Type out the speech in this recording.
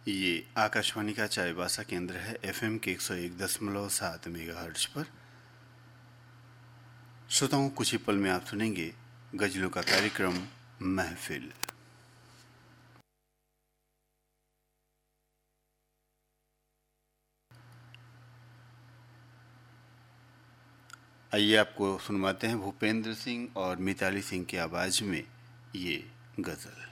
ये आकाशवाणी का चाईबासा केंद्र है एफएम के 101.7 मेगाहर्ट्ज पर। श्रोताओं, कुछ ही पल में आप सुनेंगे गजलों का कार्यक्रम महफिल। आइए आपको सुनवाते हैं भूपेंद्र सिंह और मिताली सिंह की आवाज में ये गजल।